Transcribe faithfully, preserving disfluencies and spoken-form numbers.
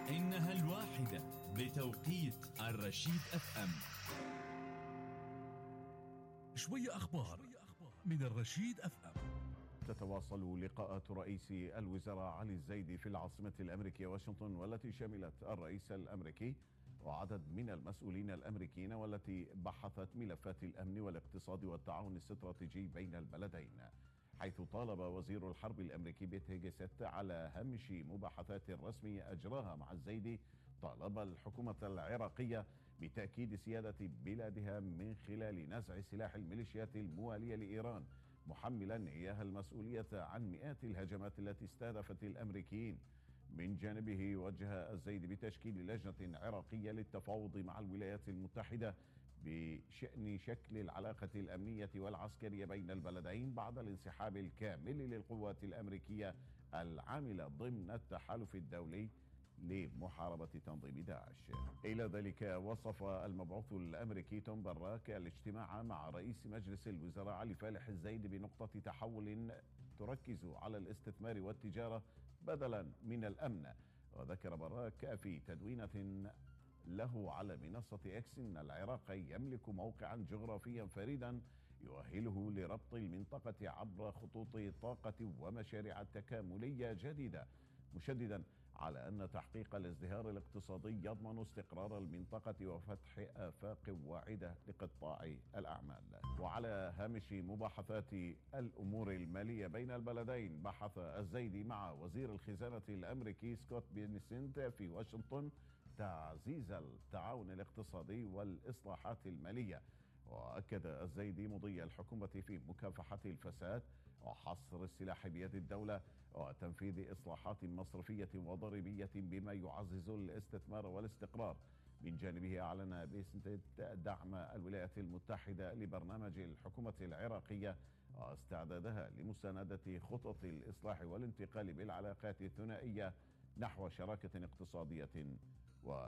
إنها الواحدة بتوقيت الرشيد اف ام. شوية أخبار من الرشيد اف ام. تتواصل لقاءات رئيس الوزراء علي الزيدي في العاصمة الأمريكية واشنطن، والتي شملت الرئيس الأمريكي وعدد من المسؤولين الأمريكيين، والتي بحثت ملفات الأمن والاقتصاد والتعاون الاستراتيجي بين البلدين، حيث طالب وزير الحرب الأمريكي بيت هيجست على هامش مباحثات رسمية أجراها مع الزيدي طالب الحكومة العراقية بتأكيد سيادة بلادها من خلال نزع سلاح الميليشيات الموالية لإيران، محملا إياها المسؤولية عن مئات الهجمات التي استهدفت الأمريكيين. من جانبه وجه الزيدي بتشكيل لجنة عراقية للتفاوض مع الولايات المتحدة بشأن شكل العلاقة الأمنية والعسكرية بين البلدين بعد الانسحاب الكامل للقوات الأمريكية العاملة ضمن التحالف الدولي لمحاربة تنظيم داعش. إلى ذلك وصف المبعوث الأمريكي توم باراك الاجتماع مع رئيس مجلس الوزراء علي فالح الزيدي بنقطة تحول تركز على الاستثمار والتجارة بدلا من الأمن. وذكر باراك في تدوينة له على منصة اكس ان العراق يملك موقعا جغرافيا فريدا يؤهله لربط المنطقة عبر خطوط طاقة ومشاريع تكاملية جديدة، مشددا على أن تحقيق الازدهار الاقتصادي يضمن استقرار المنطقة وفتح آفاق واعدة لقطاع الأعمال. وعلى هامش مباحثات الأمور المالية بين البلدين، بحث الزيدي مع وزير الخزانة الأمريكي سكوت بينسنت في واشنطن تعزيز التعاون الاقتصادي والإصلاحات المالية. وأكد الزيدي مضي الحكومة في مكافحة الفساد وحصر السلاح بيد الدولة وتنفيذ إصلاحات مصرفية وضريبية بما يعزز الاستثمار والاستقرار. من جانبه أعلن بيسنت دعم الولايات المتحدة لبرنامج الحكومة العراقية واستعدادها لمساندة خطط الإصلاح والانتقال بالعلاقات الثنائية نحو شراكة اقتصادية